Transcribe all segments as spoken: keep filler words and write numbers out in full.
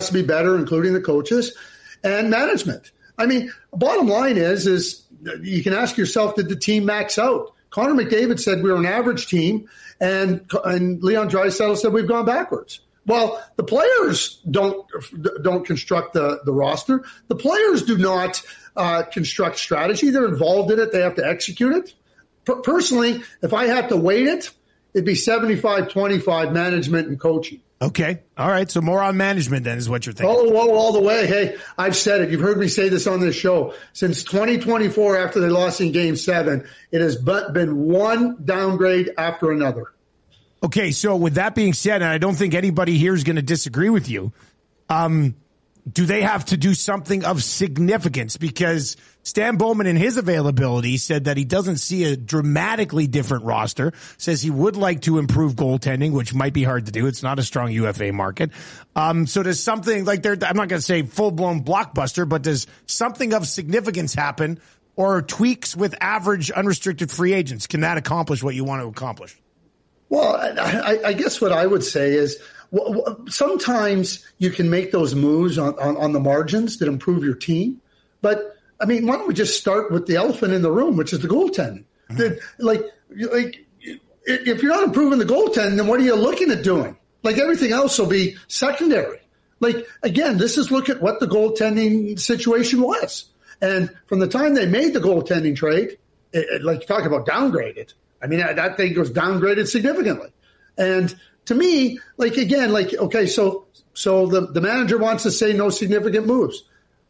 to be better, including the coaches and management. I mean, bottom line is, is you can ask yourself, did the team max out? Connor McDavid said we were an average team, and and Leon Draisaitl said we've gone backwards. Well, the players don't don't construct the, the roster. The players do not uh, construct strategy. They're involved in it. They have to execute it. Per- personally, if I had to weight it, it'd be seventy-five twenty-five management and coaching. Okay. All right. So more on management then is what you're thinking. Oh, all, all the way. Hey, I've said it. You've heard me say this on this show. Since twenty twenty-four, after they lost in game seven, it has been one downgrade after another. Okay. So with that being said, and I don't think anybody here is going to disagree with you, um, do they have to do something of significance? Because Stan Bowman, in his availability, said that he doesn't see a dramatically different roster, says he would like to improve goaltending, which might be hard to do. It's not a strong U F A market. Um, so does something like there, I'm not going to say full-blown blockbuster, but does something of significance happen, or tweaks with average unrestricted free agents? Can that accomplish what you want to accomplish? Well, I, I guess what I would say is, well, sometimes you can make those moves on, on, on the margins that improve your team. But, I mean, why don't we just start with the elephant in the room, which is the goaltending? Mm-hmm. The, like, like, if you're not improving the goaltending, then what are you looking at doing? Like, everything else will be secondary. Like, again, this is look at what the goaltending situation was. And from the time they made the goaltending trade, it, it, like you talk about downgraded, I mean, that, that thing was downgraded significantly. And to me, like, again, like, okay, so so the, the manager wants to say no significant moves.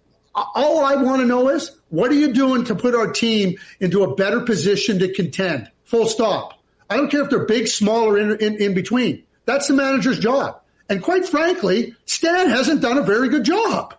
All I want to know is, what are you doing to put our team into a better position to contend? Full stop. I don't care if they're big, small, or in, in, in between. That's the manager's job. And quite frankly, Stan hasn't done a very good job.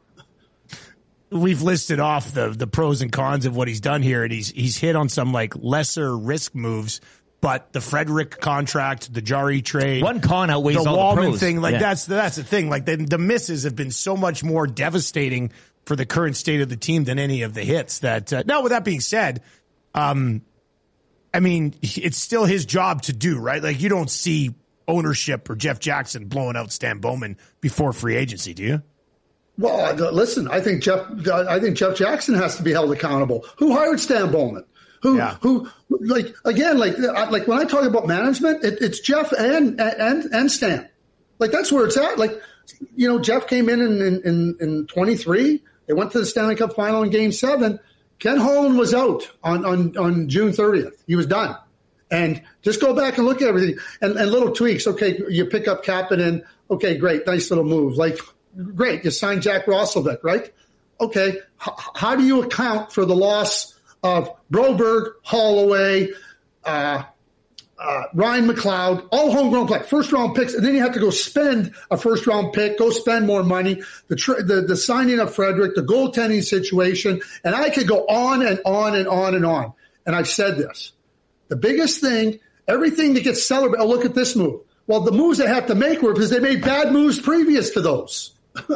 We've listed off the the pros and cons of what he's done here, and he's he's hit on some like lesser risk moves. But the Frederick contract, the Jari trade, one con outweighs the all Wallman the pros. thing, like yeah. that's that's the thing. Like the, the misses have been so much more devastating for the current state of the team than any of the hits. That uh, now, with that being said, um, I mean, it's still his job to do, right? Like, you don't see ownership or Jeff Jackson blowing out Stan Bowman before free agency, do you? Well, listen, I think Jeff, I think Jeff Jackson has to be held accountable. Who hired Stan Bowman? Who, yeah. who, like, again, like, like when I talk about management, it, it's Jeff and, and, and Stan. Like, that's where it's at. Like, you know, Jeff came in in, in, in twenty-three. They went to the Stanley Cup final in game seven. Ken Holland was out on, on, on June thirtieth. He was done. And just go back and look at everything and, and little tweaks. Okay. You pick up Kapanen. Okay, great. Nice little move. Like, great. You signed Jack Roslovic, right? Okay. H- how do you account for the loss of Broberg, Holloway, uh, uh, Ryan McLeod, all homegrown play, first round picks, and then you have to go spend a first round pick, go spend more money, the, tra- the the signing of Frederick, the goaltending situation, and I could go on and on and on and on. And I've said this. The biggest thing, everything that gets celebrated, oh, look at this move. Well, the moves they have to make were because they made bad moves previous to those.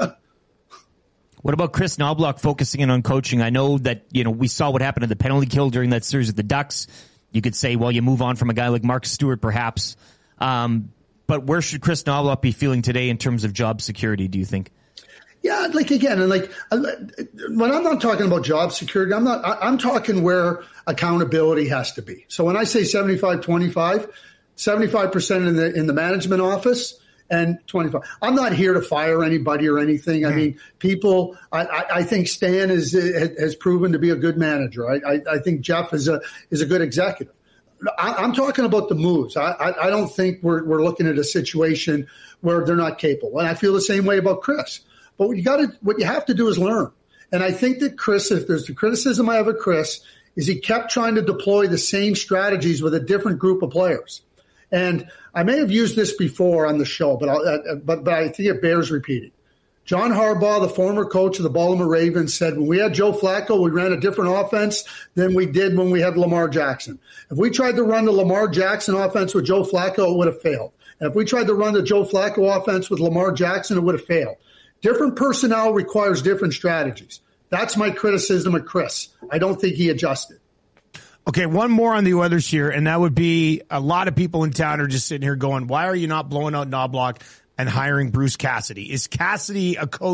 What about Chris Knobloch focusing in on coaching? I know that, you know, we saw what happened to the penalty kill during that series with the Ducks. You could say, well, you move on from a guy like Mark Stewart, perhaps. Um, but where should Chris Knobloch be feeling today in terms of job security, do you think? Yeah, like, again, and like, when I'm not talking about job security, I'm not, I'm talking where accountability has to be. So when I say seventy-five twenty-five, seventy-five percent in the, in the management office, and twenty-five. I'm not here to fire anybody or anything. I mm. mean, people, I, I, I think Stan is, has proven to be a good manager. I, I, I think Jeff is a, is a good executive. I, I'm talking about the moves. I, I, I don't think we're, we're looking at a situation where they're not capable. And I feel the same way about Chris. But what you got to, what you have to do is learn. And I think that Chris, if there's the criticism I have of Chris, is he kept trying to deploy the same strategies with a different group of players. And I may have used this before on the show, but, I'll, uh, but but I think it bears repeating. John Harbaugh, the former coach of the Baltimore Ravens, said when we had Joe Flacco, we ran a different offense than we did when we had Lamar Jackson. If we tried to run the Lamar Jackson offense with Joe Flacco, it would have failed. And if we tried to run the Joe Flacco offense with Lamar Jackson, it would have failed. Different personnel requires different strategies. That's my criticism of Chris. I don't think he adjusted. Okay, one more on the Oilers here, and that would be a lot of people in town are just sitting here going, why are you not blowing out Knobloch and hiring Bruce Cassidy? Is Cassidy a coach